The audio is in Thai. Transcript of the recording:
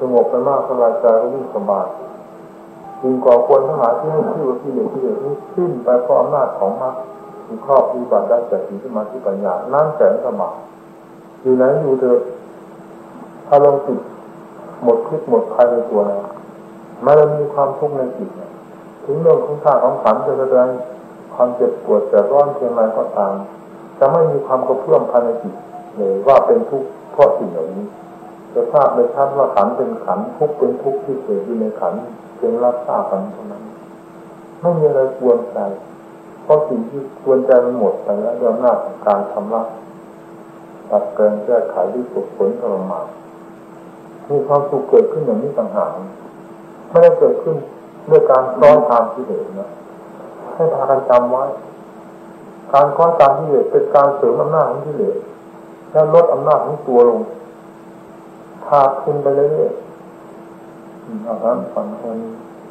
งบไปมากเท่าไรใจก็ยิ่งสบายยิ่งก่อควรทั้งหลายที่ให้ชื่อว่าที่เหลือนี้ขึ้นไปเพราะอำนาจของมรรคมีครอบมีบัตรได้จากศีลสมาธิปัญญานั่นแสนสบายอยู่ไหนอยู่เถอะถ้าลงจิตหมดคิดหมดภัยในตัวแล้วไม่ได้มีความทุกข์ในจิตถึงเรื่องของธาตุของขันธ์จะแสดงความเจ็บปวดแต่ร้อนเพียงไรก็ตามจะไม่มีความกระเพื่อมภายในจิตเลยว่าเป็นทุกข์เพราะสิ่งเหล่านี้จะทราบเลยชัดว่าขันธ์เป็นขันธ์ทุกข์เป็นทุกข์ที่เกิดอยู่ในขันธ์เพียงรับทราบกันเท่านั้นไม่มีอะไรกวนใจเพราะสิ่งที่กวนใจมันหมดไปแล้วด้วยอำนาจของการทำละตัดเกินแก้ไขด้วยผลทรมานมีความสุขเกิดขึ้นอย่างนี้ต่างหากไม่ได้เกิดขึ้นด้วยการคล้อยตามกิเลสนะให้พากันจำไว้การคล้อยตามกิเลสเป็นการเสริมอำนาจของกิเลสและลดอำนาจของตัวลงพาขึ้นไปเรื่อยๆเอาละฝันคน